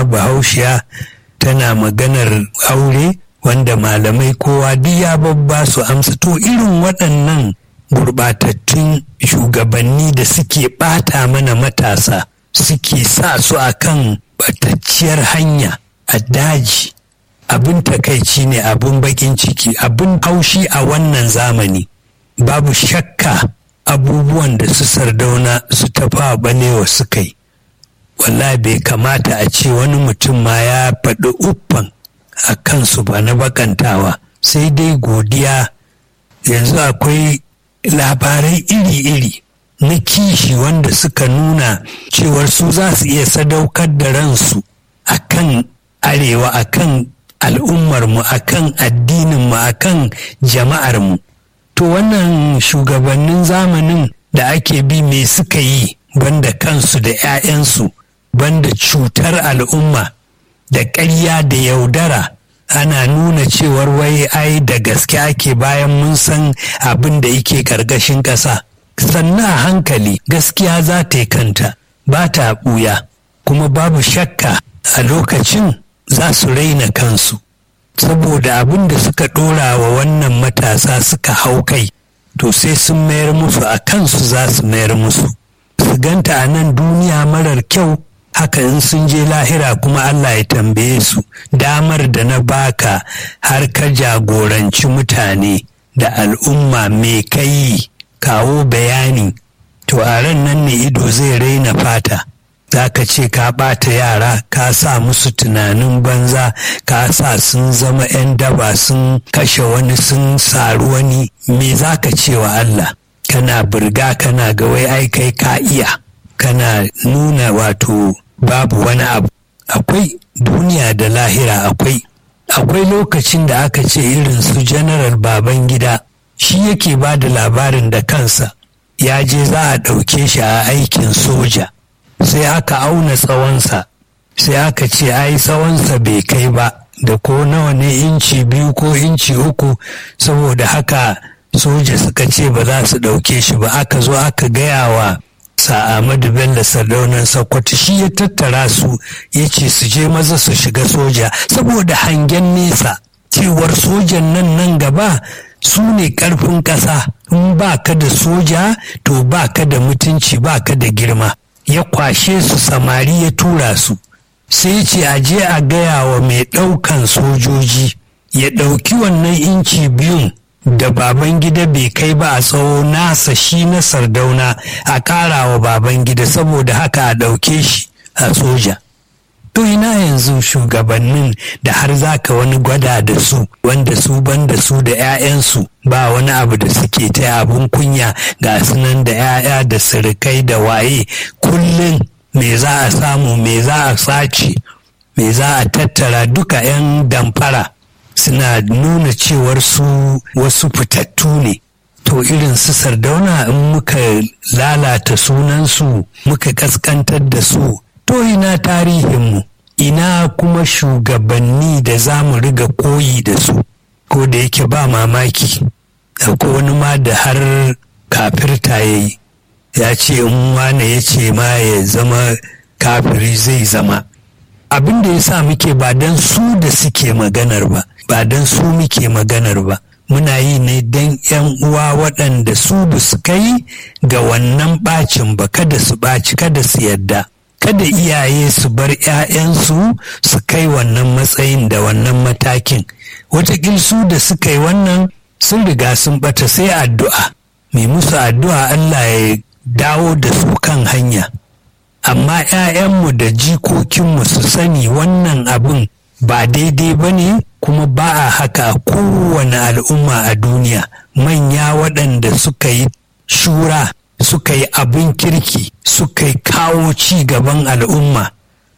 bahaushiya tana maganar aure wanda malamai kowa duk ya babba su amsa. To irin waɗannan gurɓatattun shugabanni da suke ɓata mana matasa, suke sa su akan ɓatacciyar hanya a daji, abin takaici ne, abin bakin ciki, abin haushi a wannan zamani. Babu shakka abubuwan da su Sardauna su Tafawa Balewa suka yi, wallahi bai kamata a ce wani mutum ma ya faɗi uffan a kansu ba na bakantawa, sai dai godiya. Yanzu akwai labarai iri-iri na kishi wanda suka nuna cewar su za su iya sadaukar da ransu akan arewa, akan al'ummarmu, akan addininmu, akan jama'armu. To wannan shugabannin zamanin da ake bi me suka yi banda kansu da 'ya'yansu, banda cutar al'umma da ƙarya da yaudara? Ana nuna cewar wai ai da gaske ake, bayan mun san abin da yake ƙarƙashin ƙasa. Sannan a hankali gaskiya za ta yi kanta, ba ta ɓuya, kuma babu shakka a lokacin za su raina kansu, saboda abin da suka ɗora wa wannan matasa suka hau kai, to sai sun mayar musu a kansu, za su mayar musu. Su ganta a nan duniya marar kyau, haka in sun je lahira kuma Allah ya tambaye su, damar da na baka har ka jagoranci mutane da al'umma me kai, kawo bayani. To a ran nan ne ido zai raina fata, za ka ce ka ɓata yara, ka sa musu tunanin banza, ka sa sun zama 'yan daba, sun kashe wani, sun saru wani. Me za ka ce wa Allah? Kana burga, kana ga wai ai kai ka iya, kana nuna wato babu wani abu. Akwai duniya da lahira, akwai lokacin da aka ce irin su General Babangida shi yake ba da labarin da kansa, ya je za a ɗauke shi a aikin soja, sai aka auna tsawonsa, sai aka ce ai tsawonsa bai kai ba da ko nawa ne, inci 2 ko inci 3, saboda haka soja suka ce ba za su ɗauke shi ba. Aka zo aka gaya wa sa Ahmadu Bello Sardaunan Sokoto, shi ya tattara su ya ce su je maza su shiga soja, saboda hangen nesa cewar sojan nan gaba su ne ƙarfin ƙasa. In ba ka da soja to ba ka da mutunci, ba ka da girma. Ya kwashe su samari ya tura su, sai ce a je a gaya wa mai ɗaukan sojoji ya ɗauki wannan inci 2 da Babangida bai kai ba a tsawo nasa, shi na Sardauna a ƙara wa Babangida, saboda haka a ɗauke shi a soja. To ina yanzu shugabannin da har zaka wani gwada da su, wanda su banda su da 'ya'yansu ba wani abu da suke ta abun kunya, ga sunan da 'ya'ya da sirikai da waye, kullum me za a samu, me za a sace, me za a tattara, duka 'yan damfara suna nuna cewar su wasu fitattu ne. To irin su Sardauna in muka lalata sunansu, muka kaskantar da su, to ina tarihinmu, ina kuma shugabanni da za mu riga koyi da su? Ko da yake ba mamaki, akwai wani ma da har kafirta ya yi, ya ce in wane ya ce ma ya zama kafiri zai zama. Abin da ya sa muke ba don su da suke maganar ba, ba don su muke maganar ba, muna yi ne don 'yan uwa waɗanda su ba su kai ga wannan ɓacin ba, kada su ɓaci, kada su yadda. Kada iyaye su bar 'ya'yansu su kai wannan matsayin da wannan matakin. Wataƙil su da suka yi wannan sun riga sun bata, sai addu'a. Mai musu addu'a Allah ya dawo da su kan hanya. Amma 'ya'yanmu da jikokinmu su sani wannan abin ba daidai ba ne, kuma ba a haka a kowane al'umma a duniya. Manya waɗanda suka yi shura, suka yi abin kirki, suka yi kawo ci gaban al'umma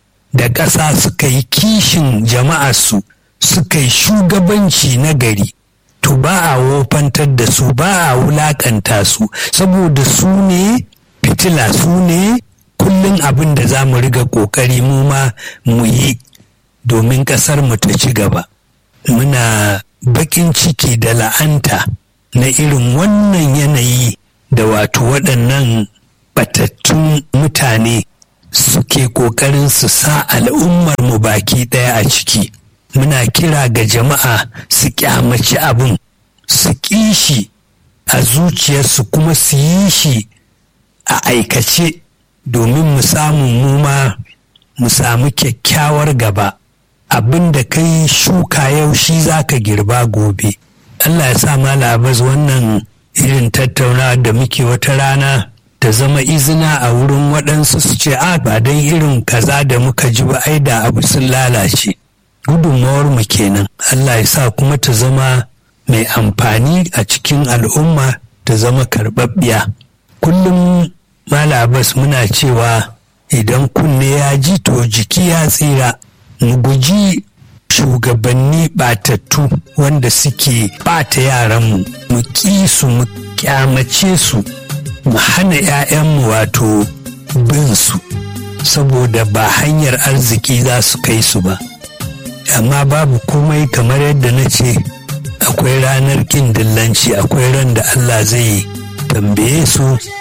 da ƙasa, suka yi kishin jama'arsu, suka yi shugabanci na gari, to ba a wofantar da su, ba a wulaƙanta su, saboda su ne fitila, su ne kullum abin da za mu riga ƙoƙari mu ma mu yi domin ƙasar mu ta ci gaba. Muna baƙin ciki da la'anta na irin wannan yanayi da wato waɗannan batattun mutane suke ƙoƙarin su sa al'ummar mu mu baki ɗaya a ciki. Muna kira ga jama'a su kyamaci abin, su ƙi shi a zuciyarsu kuma su yi shi a aikace domin mu samu kyakkyawar gaba. Abin da kai shuka yau shi za ka girba gobe. Allah ya sa Malam Abbas wannan irin tattaunawa da muke wata rana ta zama izina a wurin waɗansu su ce ba don irin kaza da muka ji ba ai da abu sun lalace. Gudunmawar mu kenan. Allah ya sa kuma ta zama mai amfani a cikin al'umma, ta zama karɓaɓɓiya. Kullum Malam Abbas muna cewa idan kunne ya ji to jiki ya tsira. Mu guji shugabanni ɓatattu wanda suke ɓata yaranmu, mu ƙi su, mu kyamace su, mu hana 'ya'yanmu wato bin su, saboda ba hanyar arziki za su kai su ba. Amma babu komai, kamar yadda na ce, akwai ranar ƙin dillanci, akwai ran da Allah zai tambaye su.